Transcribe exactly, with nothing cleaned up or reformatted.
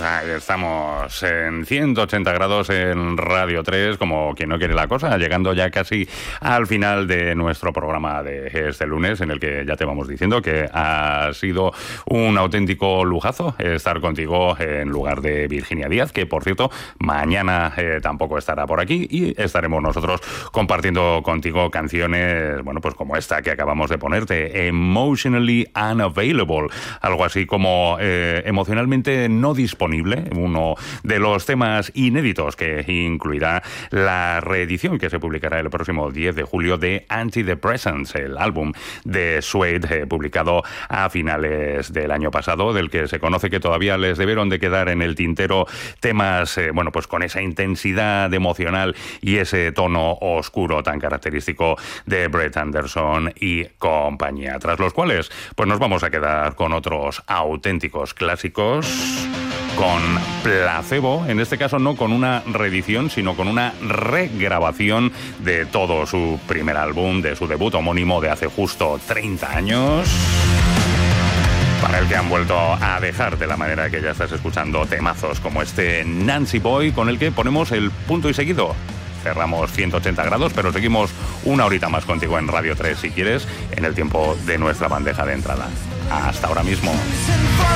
Ahí estamos en ciento ochenta grados en Radio tres, como quien no quiere la cosa, llegando ya casi al final de nuestro programa de este lunes, en el que ya te vamos diciendo que ha sido un auténtico lujazo estar contigo en lugar de Virginia Díaz, que por cierto mañana eh, tampoco estará por aquí, y estaremos nosotros compartiendo contigo canciones, bueno, pues como esta que acabamos de ponerte, Emotionally Unavailable, algo así como eh, emocionalmente no disponible. Uno de los temas inéditos que incluirá la reedición que se publicará el próximo diez de julio de Antidepressants, el álbum de Suede, eh, publicado a finales del año pasado, del que se conoce que todavía les debieron de quedar en el tintero temas, eh, bueno, pues con esa intensidad emocional y ese tono oscuro tan característico de Brett Anderson y compañía, tras los cuales pues nos vamos a quedar con otros auténticos clásicos, con Placebo, en este caso no con una reedición, sino con una regrabación de todo su primer álbum, de su debut homónimo de hace justo treinta años, para el que han vuelto a dejar de la manera que ya estás escuchando temazos como este Nancy Boy, con el que ponemos el punto y seguido. Cerramos ciento ochenta grados, pero seguimos una horita más contigo en Radio tres, si quieres, en el tiempo de nuestra bandeja de entrada. Hasta ahora mismo.